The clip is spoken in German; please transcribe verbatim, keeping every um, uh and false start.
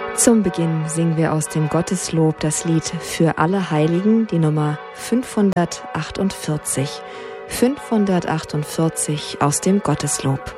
Zum Beginn singen wir aus dem Gotteslob das Lied Für alle Heiligen, die Nummer fünfhundertachtundvierzig. fünfhundertachtundvierzig aus dem Gotteslob.